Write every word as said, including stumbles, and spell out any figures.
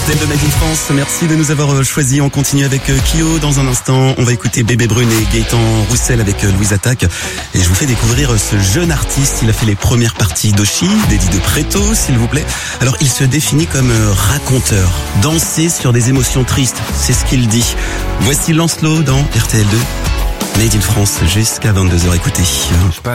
R T L de Made in France, merci de nous avoir choisis. On continue avec Kyo dans un instant. On va écouter Bébé Brune et Gaëtan Roussel avec Louise Attaque. Et je vous fais découvrir ce jeune artiste. Il a fait les premières parties d'Oshi, d'Eddie de Preto, s'il vous plaît. Alors, il se définit comme raconteur. Danser sur des émotions tristes, c'est ce qu'il dit. Voici Lancelot dans R T L deux. Made in France jusqu'à vingt-deux heures. Écoutez.